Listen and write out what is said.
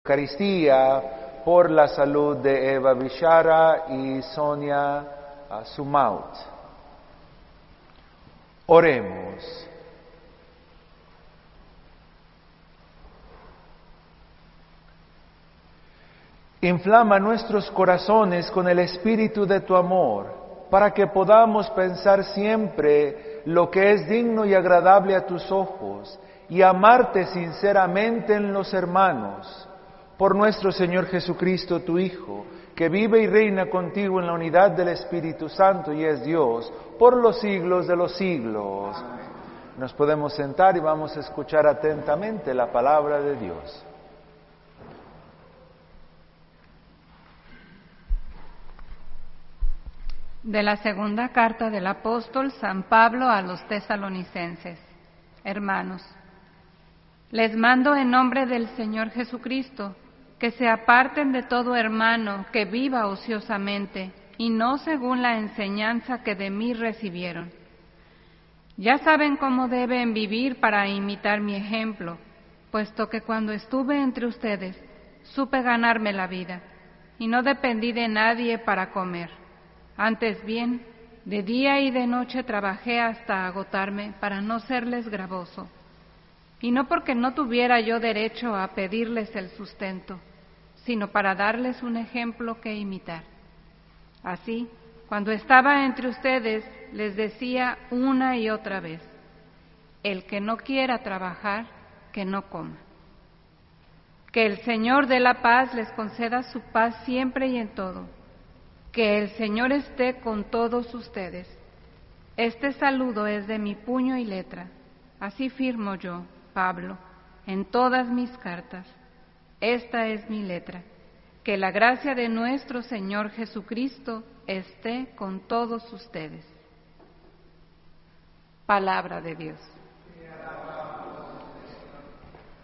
Eucaristía por la salud de Eva Bishara y Sonia Sumaut. Oremos. Inflama nuestros corazones con el espíritu de tu amor, para que podamos pensar siempre lo que es digno y agradable a tus ojos, y amarte sinceramente en los hermanos. Por nuestro Señor Jesucristo, tu Hijo, que vive y reina contigo en la unidad del Espíritu Santo y es Dios, por los siglos de los siglos. Amén. Nos podemos sentar y vamos a escuchar atentamente la palabra de Dios. De la segunda carta del apóstol San Pablo a los tesalonicenses. Hermanos, les mando en nombre del Señor Jesucristo que se aparten de todo hermano que viva ociosamente y no según la enseñanza que de mí recibieron. Ya saben cómo deben vivir para imitar mi ejemplo, puesto que cuando estuve entre ustedes supe ganarme la vida y no dependí de nadie para comer. Antes bien, de día y de noche trabajé hasta agotarme para no serles gravoso, y no porque no tuviera yo derecho a pedirles el sustento, sino para darles un ejemplo que imitar. Así, cuando estaba entre ustedes, les decía una y otra vez: el que no quiera trabajar, que no coma. Que el Señor de la paz les conceda su paz siempre y en todo. Que el Señor esté con todos ustedes. Este saludo es de mi puño y letra. Así firmo yo, Pablo, en todas mis cartas. Esta es mi letra. Que la gracia de nuestro Señor Jesucristo esté con todos ustedes. Palabra de Dios.